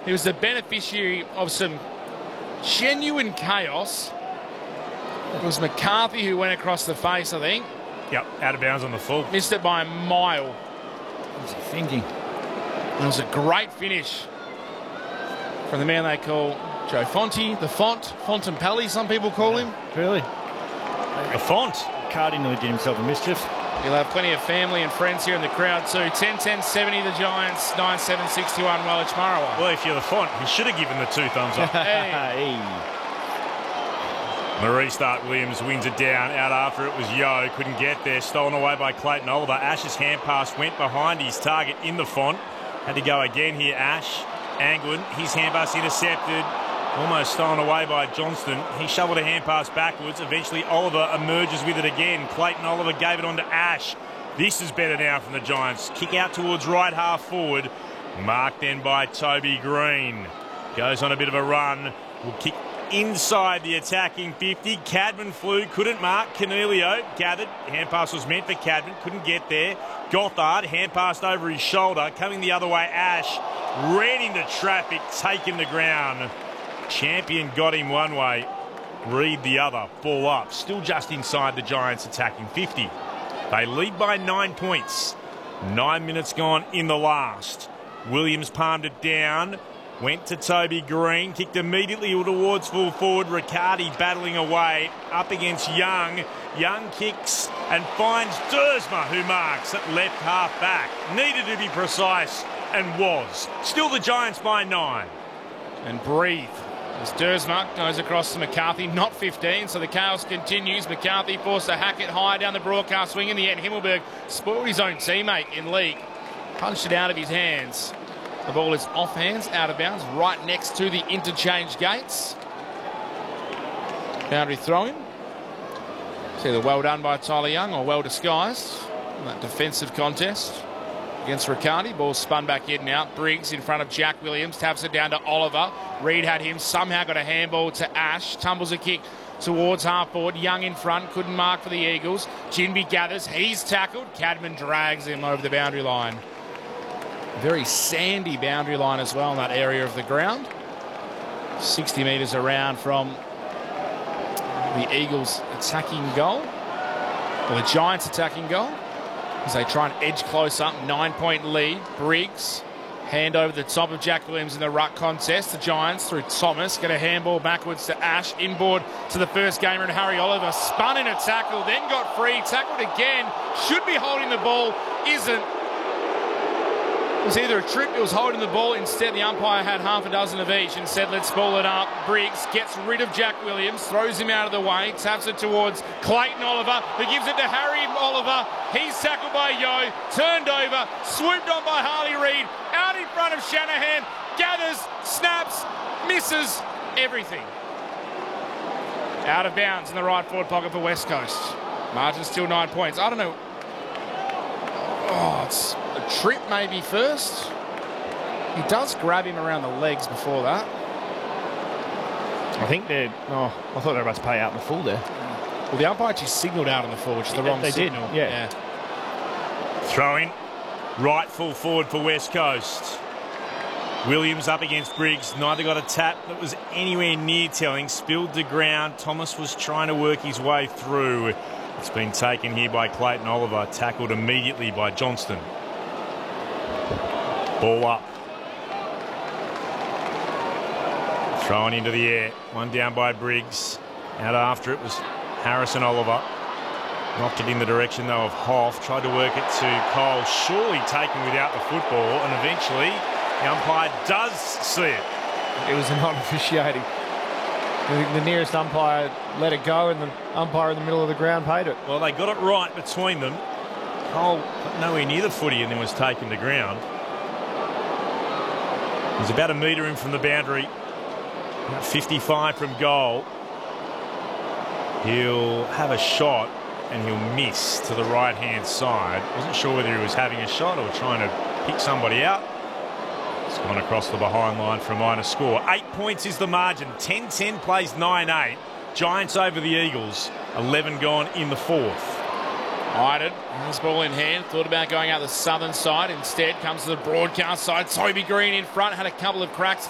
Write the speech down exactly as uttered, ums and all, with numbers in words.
he was the beneficiary of some genuine chaos. It was McCarthy who went across the face, I think. Yep, out of bounds on the full. Missed it by a mile. What was he thinking? It was a great finish from the man they call Joe Fonte, the Font, Fontempelli, some people call him. Really? The Font. Cardi nearly did himself a mischief. He'll have plenty of family and friends here in the crowd too. ten ten seventy the Giants, nine seven sixty-one Wellich Murrawa. Well, if you're the Font, you should have given the two thumbs up. Hey. Hey. The restart, Williams wins it down. Out after it was Yo. Couldn't get there. Stolen away by Clayton Oliver. Ash's hand pass went behind his target in the Font. Had to go again here, Ash. Anglin, his hand pass intercepted. Almost stolen away by Johnston. He shoveled a hand pass backwards. Eventually, Oliver emerges with it again. Clayton Oliver gave it on to Ash. This is better now from the Giants. Kick out towards right half forward. Marked then by Toby Green. Goes on a bit of a run. Will kick inside the attacking fifty. Cadman flew, couldn't mark. Cornelio gathered. Hand pass was meant for Cadman, couldn't get there. Gothard, hand passed over his shoulder. Coming the other way, Ash ran into traffic, taken the ground. Champion got him one way, Reed the other. Ball up, still just inside the Giants attacking fifty. They lead by nine points. Nine minutes gone in the last. Williams palmed it down. Went to Toby Green, kicked immediately towards full forward. Riccardi battling away up against Young. Young kicks and finds Dersma, who marks at left half back. Needed to be precise and was. Still the Giants by nine. And breathe. As Dersma goes across to McCarthy, not fifteen, so the chaos continues. McCarthy forced to hack it high down the broadcast swing. In the end, Himmelberg spoiled his own teammate in league. Punched it out of his hands. The ball is off hands, out of bounds, right next to the interchange gates. Boundary throw-in. It's either well done by Tyler Young or well disguised in that defensive contest against Riccardi. Ball spun back in now. Briggs in front of Jack Williams, taps it down to Oliver. Reed had him, somehow got a handball to Ash. Tumbles a kick towards half forward. Young in front, couldn't mark for the Eagles. Jinby gathers, he's tackled. Cadman drags him over the boundary line. Very sandy boundary line as well in that area of the ground. sixty metres around from the Eagles' attacking goal. Or the Giants' attacking goal. As they try and edge close up. Nine-point lead. Briggs. Hand over the top of Jack Williams in the ruck contest. The Giants through Thomas. Get a handball backwards to Ash. Inboard to the first gamer and Harry Oliver. Spun in a tackle. Then got free. Tackled again. Should be holding the ball. Isn't. It was either a trip, it was holding the ball. Instead, the umpire had half a dozen of each and said, let's ball it up. Briggs gets rid of Jack Williams, throws him out of the way, taps it towards Clayton Oliver, who gives it to Harry Oliver. He's tackled by Yo, turned over, swooped on by Harley Reid, out in front of Shanahan, gathers, snaps, misses, everything. Out of bounds in the right forward pocket for West Coast. Margin still nine points. I don't know. Oh, it's a trip maybe first. He does grab him around the legs before that. I think they're... Oh, I thought they were about to pay out in the full there. Well, the umpire actually signalled out on the full, which is the Yeah, wrong they signal. did, yeah. yeah. Throwing. Right full forward for West Coast. Williams up against Briggs. Neither got a tap that was anywhere near telling. Spilled to ground. Thomas was trying to work his way through. It's been taken here by Clayton Oliver. Tackled immediately by Johnston. Ball up. Thrown into the air. One down by Briggs. Out after it was Harrison Oliver. Knocked it in the direction, though, of Hoff. Tried to work it to Cole. Surely taken without the football. And eventually, the umpire does see it. It was a non-officiating. The, the nearest umpire let it go, and the umpire in the middle of the ground paid it. Well, they got it right between them. Cole got nowhere near the footy and then was taken to ground. He's about a metre in from the boundary. About fifty-five from goal. He'll have a shot and he'll miss to the right-hand side. Wasn't sure whether he was having a shot or trying to pick somebody out. It's gone across the behind line for a minor score. Eight points is the margin. ten ten plays nine eight. Giants over the Eagles. eleven gone in the fourth. Iden has ball in hand. Thought about going out the southern side. Instead comes to the broadcast side. Toby Green in front. Had a couple of cracks.